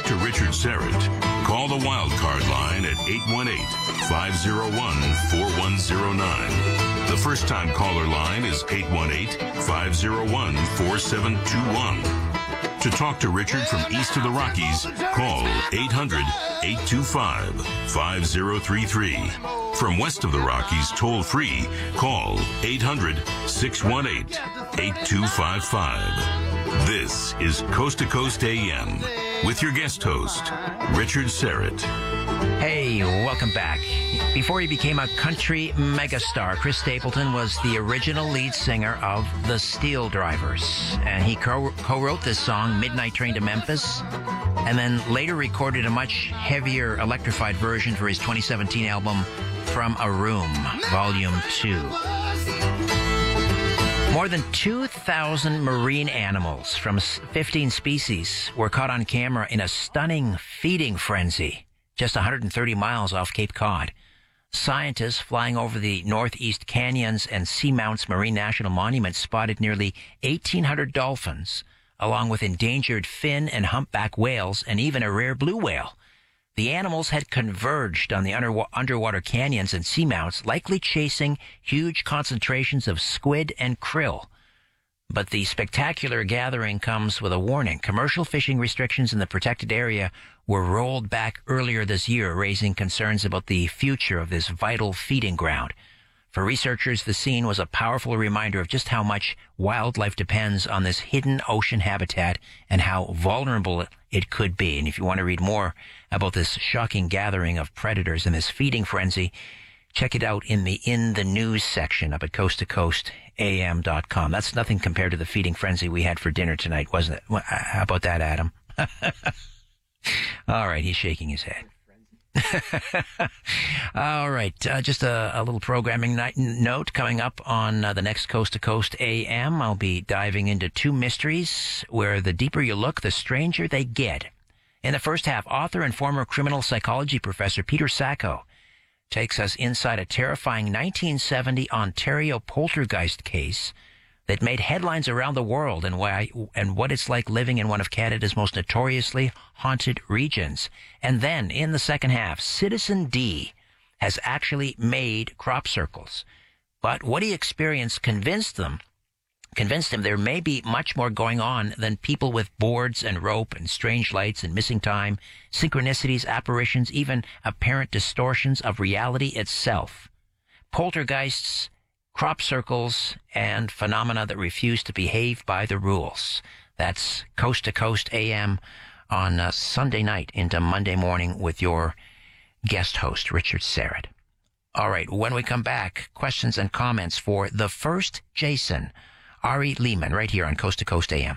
talk to Richard Serrett, call the Wild Card line at 818-501-4109. The first-time caller line is 818-501-4721. To talk to Richard from east of the Rockies, call 800-825-5033. From west of the Rockies, toll-free, call 800-618-8255. This is Coast to Coast AM with your guest host, Richard Serrett. Hey, welcome back. Before he became a country megastar, Chris Stapleton was the original lead singer of The Steel Drivers, and he co-wrote this song, Midnight Train to Memphis, and then later recorded a much heavier electrified version for his 2017 album, From a Room, Volume 2. More than 2,000 marine animals from 15 species were caught on camera in a stunning feeding frenzy just 130 miles off Cape Cod. Scientists flying over the Northeast Canyons and Seamounts Marine National Monument spotted nearly 1,800 dolphins, along with endangered fin and humpback whales and even a rare blue whale. The animals had converged on the underwater canyons and seamounts, likely chasing huge concentrations of squid and krill. But the spectacular gathering comes with a warning. Commercial fishing restrictions in the protected area were rolled back earlier this year, raising concerns about the future of this vital feeding ground. For researchers, the scene was a powerful reminder of just how much wildlife depends on this hidden ocean habitat and how vulnerable it could be. And if you want to read more about this shocking gathering of predators and this feeding frenzy, check it out in the news section up at coasttocoastam.com. That's nothing compared to the feeding frenzy we had for dinner tonight, wasn't it? How about that, Adam? All right, he's shaking his head. All right, just a little programming note coming up on the next Coast to Coast AM. I'll be diving into two mysteries where the deeper you look, the stranger they get. In the first half, author and former criminal psychology professor Peter Sacco takes us inside a terrifying 1970 Ontario poltergeist case that made headlines around the world and what it's like living in one of Canada's most notoriously haunted regions. And then, in the second half, Citizen D has actually made crop circles. But what he experienced convinced him there may be much more going on than people with boards and rope and strange lights and missing time, synchronicities, apparitions, even apparent distortions of reality itself. Poltergeists, crop circles, and phenomena that refuse to behave by the rules. That's Coast to Coast AM on Sunday night into Monday morning with your guest host, Richard Serrett. All right, when we come back, questions and comments for the first Jason, Ari Lehman, right here on Coast to Coast AM.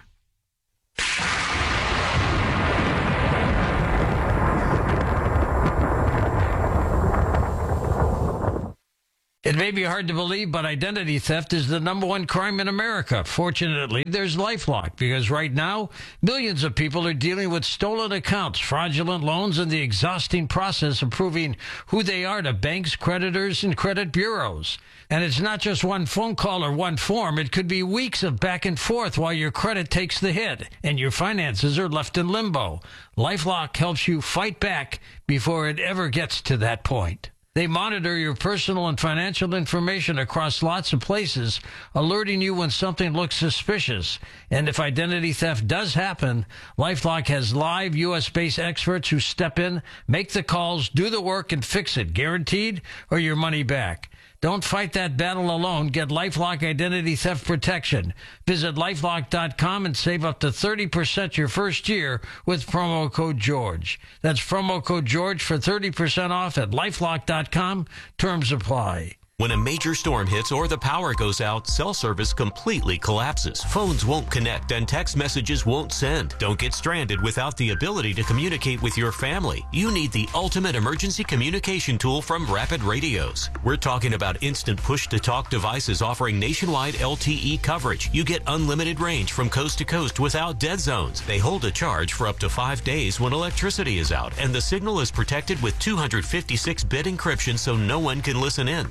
It may be hard to believe, but identity theft is the number one crime in America. Fortunately, there's LifeLock, because right now, millions of people are dealing with stolen accounts, fraudulent loans, and the exhausting process of proving who they are to banks, creditors, and credit bureaus. And it's not just one phone call or one form. It could be weeks of back and forth while your credit takes the hit and your finances are left in limbo. LifeLock helps you fight back before it ever gets to that point. They monitor your personal and financial information across lots of places, alerting you when something looks suspicious. And if identity theft does happen, LifeLock has live U.S.-based experts who step in, make the calls, do the work, and fix it, guaranteed, or your money back. Don't fight that battle alone. Get LifeLock Identity Theft Protection. Visit LifeLock.com and save up to 30% your first year with promo code GEORGE. That's promo code GEORGE for 30% off at LifeLock.com. Terms apply. When a major storm hits or the power goes out, cell service completely collapses. Phones won't connect and text messages won't send. Don't get stranded without the ability to communicate with your family. You need the ultimate emergency communication tool from Rapid Radios. We're talking about instant push-to-talk devices offering nationwide LTE coverage. You get unlimited range from coast to coast without dead zones. They hold a charge for up to 5 days when electricity is out, and the signal is protected with 256-bit encryption so no one can listen in. The best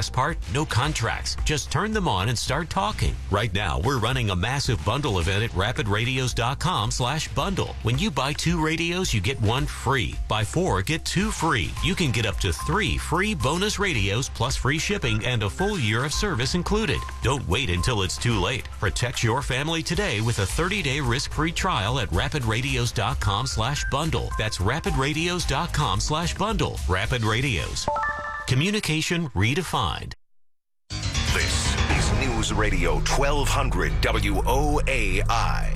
best part? No contracts. Just turn them on and start talking. Right now, we're running a massive bundle event at rapidradios.com/bundle. When you buy 2 radios, you get 1 free. Buy 4, get 2 free. You can get up to 3 free bonus radios plus free shipping and a full year of service included. Don't wait until it's too late. Protect your family today with a 30-day risk-free trial at rapidradios.com/bundle. That's rapidradios.com/bundle. Rapid Radios. Communication redefined. This is News Radio 1200 WOAI.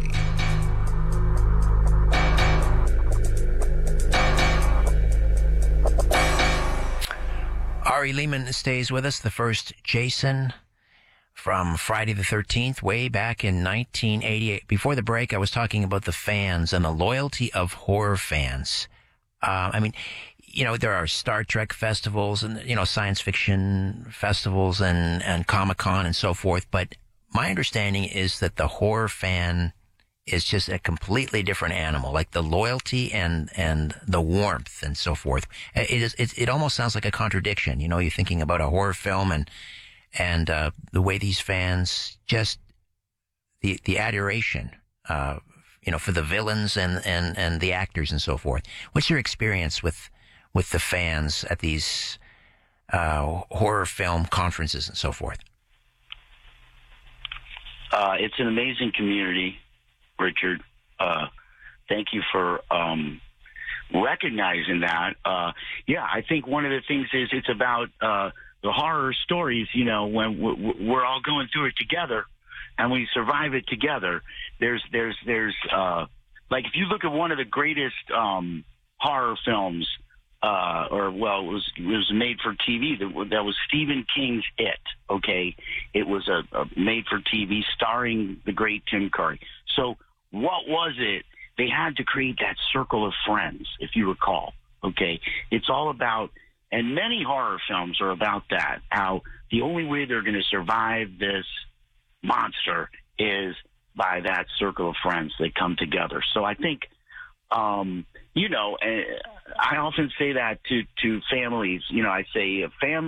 Ari Lehman stays with us, the first Jason from Friday the 13th, way back in 1988. Before the break, I was talking about the fans and the loyalty of horror fans. There are Star Trek festivals and, science fiction festivals and Comic-Con and so forth. But my understanding is that the horror fan is just a completely different animal, like the loyalty and the warmth and so forth. It almost sounds like a contradiction. You're thinking about a horror film and the way these fans just, the adoration, for the villains and the actors and so forth. What's your experience with the fans at these horror film conferences and so forth? It's an amazing community, Richard. Thank you for recognizing that. I think one of the things is it's about the horror stories, when we're all going through it together and we survive it together. There's like if you look at one of the greatest horror films, it was made for TV. That was Stephen King's It. Okay, it was a made for TV starring the great Tim Curry. So what was it? They had to create that circle of friends, if you recall. Okay, it's all about, and many horror films are about that. How the only way they're going to survive this monster is by that circle of friends that come together. So I think, I often say that to families. I say a family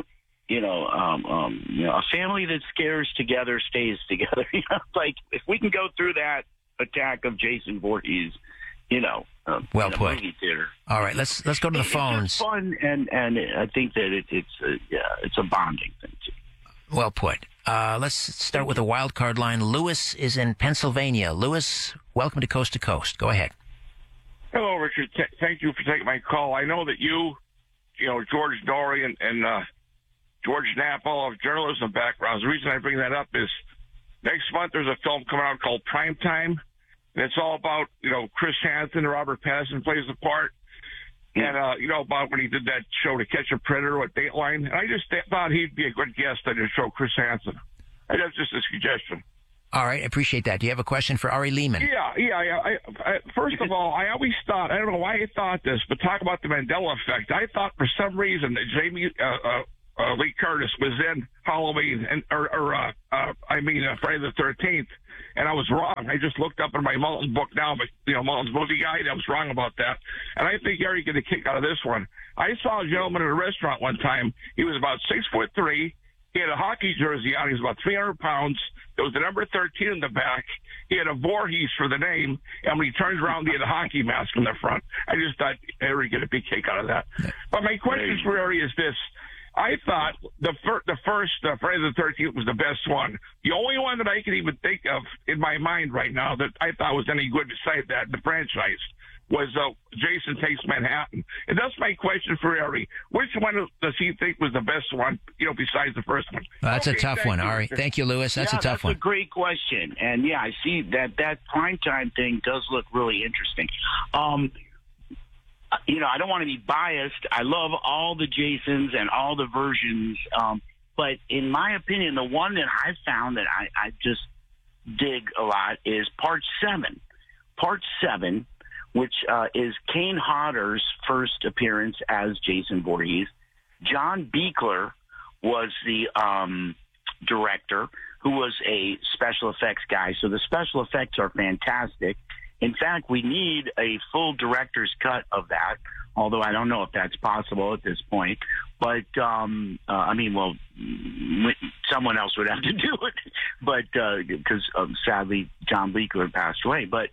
that scares together stays together. Like if we can go through that attack of Jason Voorhees, well put. Movie theater. All right, let's go to the phones. It's fun, and I think that it's a bonding thing too. Well put. Let's start with a wild card line. Lewis is in Pennsylvania. Lewis, welcome to Coast. Go ahead. Hello, Richard. Thank you for taking my call. I know that George Norrie and George Knapp all have journalism backgrounds. The reason I bring that up is next month there's a film coming out called Primetime, and it's all about, Chris Hansen and Robert Pattinson plays the part, and, about when he did that show To Catch a Predator with Dateline. And I just thought he'd be a good guest on your show, Chris Hansen. That's just a suggestion. All right, appreciate that. Do you have a question for Ari Lehman? Yeah. First of all, I always thought, I don't know why I thought this, but talk about the Mandela effect. I thought for some reason that Jamie Lee Curtis was in Halloween Friday the 13th, and I was wrong. I just looked up in my Mullen's book now, but Mullen's movie guide, I was wrong about that. And I think Gary get a kick out of this one. I saw a gentleman at a restaurant one time. He was about 6'3". He had a hockey jersey on. He was about 300 pounds. There was the number 13 in the back. He had a Voorhees for the name, and when he turns around, he had a hockey mask in the front. I just thought Harry get a big kick out of that. But my question for Harry is this. I thought the first Friday the 13th was the best one. The only one that I can even think of in my mind right now that I thought was any good besides that, the franchise, was Jason Takes Manhattan. And that's my question for Ari. Which one does he think was the best one, besides the first one? That's a tough one, Ari. Thank you, Lewis. That's a tough one. That's a great question. And, I see that primetime thing does look really interesting. I don't want to be biased. I love all the Jasons and all the versions. But in my opinion, the one that I found that I just dig a lot is Part 7. Part 7, which is Kane Hodder's first appearance as Jason Voorhees. John Buechler was the director, who was a special effects guy. So the special effects are fantastic. In fact, we need a full director's cut of that, although I don't know if that's possible at this point. But, someone else would have to do it. But, because sadly, John Bleeker passed away. But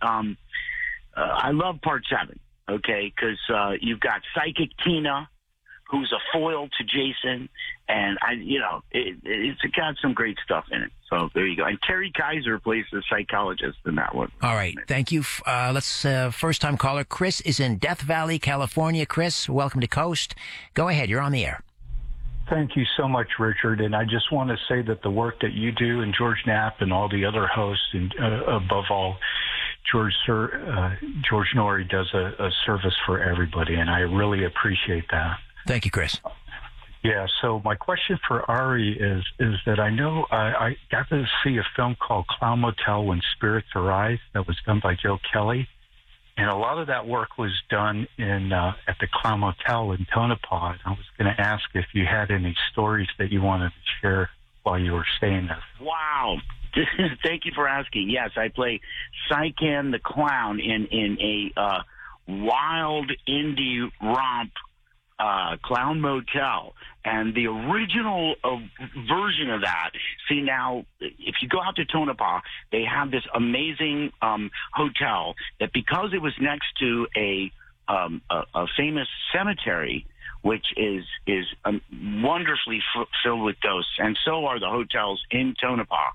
I love Part 7, okay, because you've got Psychic Tina, who's a foil to Jason, and it's got some great stuff in it. So there you go. And Terry Kaiser plays the psychologist in that one. All right, thank you. Let's first-time caller. Chris is in Death Valley, California. Chris, welcome to Coast. Go ahead. You're on the air. Thank you so much, Richard. And I just want to say that the work that you do and George Knapp and all the other hosts, and above all, George Noory does a service for everybody, and I really appreciate that. Thank you, Chris. Yeah, so my question for Ari is that I know I got to see a film called Clown Motel When Spirits Arise that was done by Joe Kelly. And a lot of that work was done at the Clown Motel in Tonopah. And I was going to ask if you had any stories that you wanted to share while you were staying there. Wow. Thank you for asking. Yes, I play Sycan the Clown in a wild indie romp Clown Motel. And the original version of that, see now, if you go out to Tonopah, they have this amazing hotel that, because it was next to a famous cemetery, which is wonderfully filled with ghosts, and so are the hotels in Tonopah,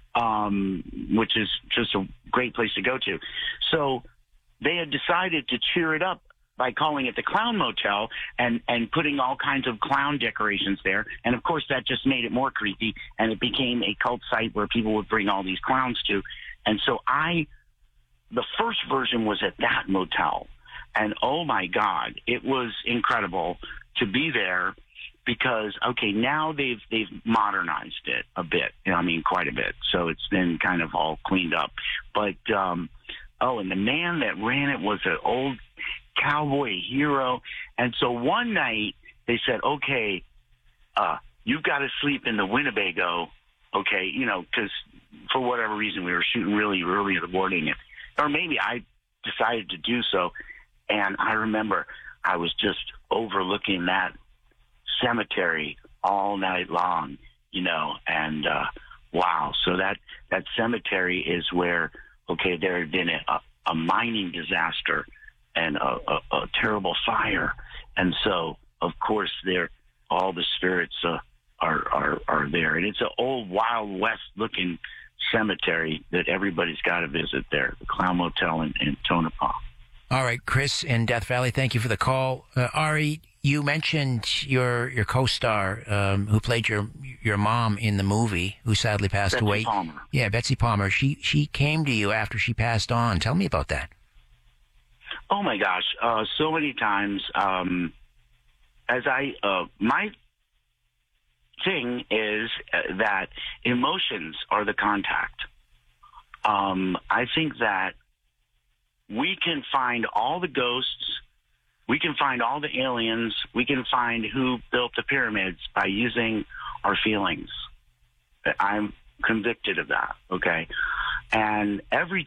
which is just a great place to go to. So they had decided to cheer it up by calling it the Clown Motel and putting all kinds of clown decorations there. And, of course, that just made it more creepy, and it became a cult site where people would bring all these clowns to. And so the first version was at that motel. And, oh, my God, it was incredible to be there because, okay, now they've modernized it a bit. Quite a bit. So it's been kind of all cleaned up. But, and the man that ran it was an old cowboy hero. And so one night they said, okay, you've got to sleep in the Winnebago, okay, because for whatever reason we were shooting really early in the morning, or maybe I decided to do so. And I remember I was just overlooking that cemetery all night long, and wow. So that cemetery is where, okay, there had been a mining disaster and a terrible fire. And so, of course, all the spirits are there. And it's an old Wild West looking cemetery that everybody's got to visit there, the Clown Motel in Tonopah. All right, Chris in Death Valley, thank you for the call. Ari, you mentioned your co-star who played your mom in the movie, who sadly passed away. Betsy Palmer. Yeah, Betsy Palmer. She came to you after she passed on. Tell me about that. Oh my gosh, so many times. My thing is that emotions are the contact. I think that we can find all the ghosts, we can find all the aliens, we can find who built the pyramids by using our feelings. I'm convicted of that, okay? And every